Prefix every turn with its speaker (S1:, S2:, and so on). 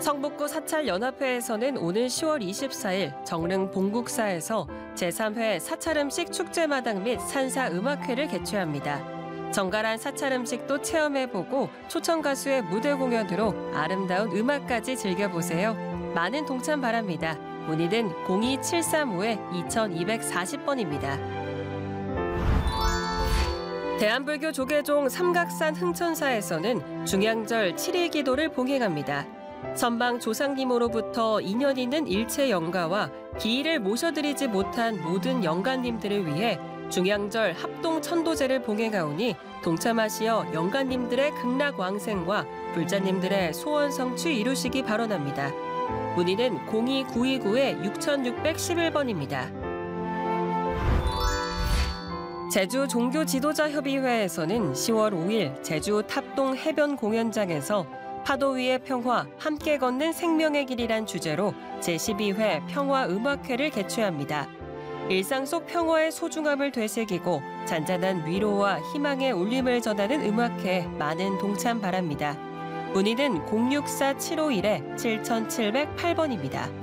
S1: 성북구 사찰연합회에서는 오는 10월 24일 정릉 봉국사에서 제3회 사찰음식 축제마당 및 산사음악회를 개최합니다. 정갈한 사찰음식도 체험해보고 초청 가수의 무대 공연으로 아름다운 음악까지 즐겨보세요. 많은 동참 바랍니다. 문의는 02735-2240번입니다. 대한불교 조계종 삼각산 흥천사에서는 중양절 7일 기도를 봉행합니다. 선방 조상님으로부터 인연 있는 일체 영가와 기일을 모셔드리지 못한 모든 영가님들을 위해 중양절 합동 천도제를 봉행하오니 동참하시어 영가님들의 극락왕생과 불자님들의 소원 성취 이루시기 바라옵니다. 문의는 02929-6611번입니다. 제주 종교지도자협의회에서는 10월 5일 제주 탑동 해변 공연장에서 파도 위의 평화, 함께 걷는 생명의 길이란 주제로 제12회 평화음악회를 개최합니다. 일상 속 평화의 소중함을 되새기고 잔잔한 위로와 희망의 울림을 전하는 음악회에 많은 동참 바랍니다. 문의는 064-751-7708번입니다.